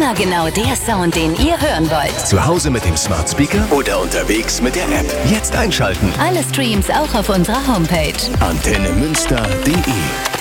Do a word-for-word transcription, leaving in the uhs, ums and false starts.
Immer genau der Sound, den ihr hören wollt. Zu Hause mit dem Smart Speaker oder unterwegs mit der App. Jetzt einschalten. Alle Streams auch auf unserer Homepage. antenne münster punkt de